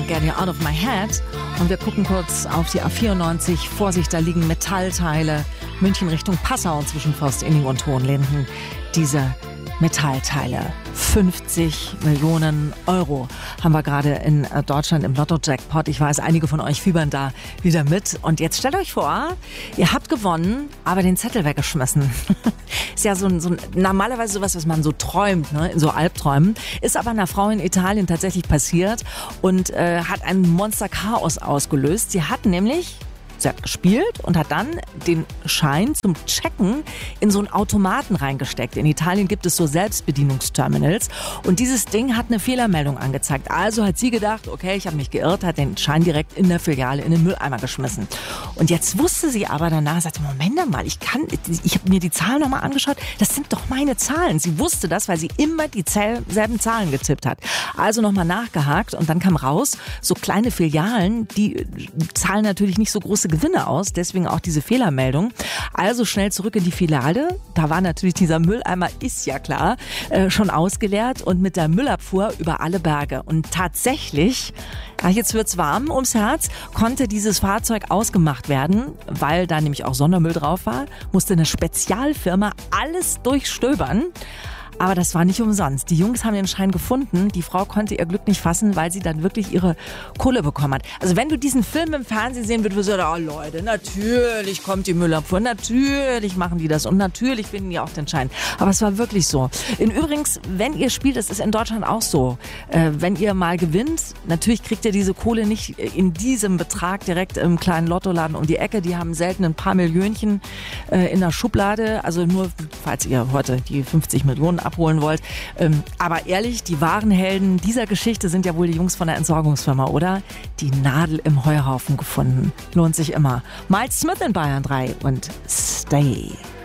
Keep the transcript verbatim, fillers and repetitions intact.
Can't Get You Out of My Head. Und wir gucken kurz auf die A vierundneunzig. Vorsicht, da liegen Metallteile. München Richtung Passau zwischen Forstinning und Hohenlinden. Diese Metallteile. fünfzig Millionen Euro haben wir gerade in Deutschland im Lotto-Jackpot. Ich weiß, einige von euch fiebern da wieder mit. Und jetzt stellt euch vor, ihr habt gewonnen, aber den Zettel weggeschmissen. Ist ja so ein, so ein normalerweise sowas, was man so träumt, ne? In so Albträumen. Ist aber einer Frau in Italien tatsächlich passiert und äh, hat ein Monster-Chaos ausgelöst. Sie hat nämlich... Sie hat gespielt und hat dann den Schein zum Checken in so einen Automaten reingesteckt. In Italien gibt es so Selbstbedienungsterminals und dieses Ding hat eine Fehlermeldung angezeigt. Also hat sie gedacht, okay, ich habe mich geirrt, hat den Schein direkt in der Filiale in den Mülleimer geschmissen. Und jetzt wusste sie aber danach, sagte, Moment mal, ich kann, ich habe mir die Zahlen nochmal angeschaut, das sind doch meine Zahlen. Sie wusste das, weil sie immer dieselben Zahlen getippt hat. Also nochmal nachgehakt und dann kam raus, so kleine Filialen, die zahlen natürlich nicht so große Gewinne aus, deswegen auch diese Fehlermeldung. Also schnell zurück in die Filiale. Da war natürlich dieser Mülleimer, ist ja klar, äh, schon ausgeleert und mit der Müllabfuhr über alle Berge. Und tatsächlich, ach, jetzt wird's warm ums Herz, konnte dieses Fahrzeug ausgemacht werden, weil da nämlich auch Sondermüll drauf war, musste eine Spezialfirma alles durchstöbern. Aber das war nicht umsonst. Die Jungs haben den Schein gefunden. Die Frau konnte ihr Glück nicht fassen, weil sie dann wirklich ihre Kohle bekommen hat. Also wenn du diesen Film im Fernsehen sehen würdest, würdest du sagen, oh Leute, natürlich kommt die Müllabfuhr, natürlich machen die das und natürlich finden die auch den Schein. Aber es war wirklich so. Und übrigens, wenn ihr spielt, das ist in Deutschland auch so. Äh, wenn ihr mal gewinnt, natürlich kriegt ihr diese Kohle nicht in diesem Betrag direkt im kleinen Lottoladen um die Ecke. Die haben selten ein paar Millionchen äh, in der Schublade. Also nur, falls ihr heute die fünfzig Millionen abholen wollt. Ähm, aber ehrlich, die wahren Helden dieser Geschichte sind ja wohl die Jungs von der Entsorgungsfirma, oder? Die Nadel im Heuhaufen gefunden. Lohnt sich immer. Miles Smith in Bayern drei und Stay.